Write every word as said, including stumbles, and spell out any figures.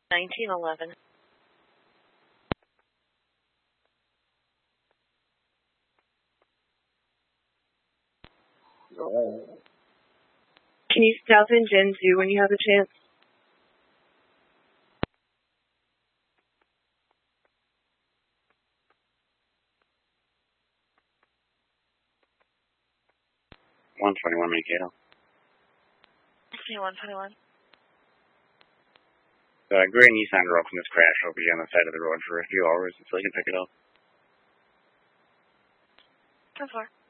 nineteen eleven. Can you stop in Gen two when you have a chance? one twenty-one Mankato. Okay, one twenty-one. The gray Nissan Rogue from this crash will be on the side of the road for a few hours until you can pick it up. ten four.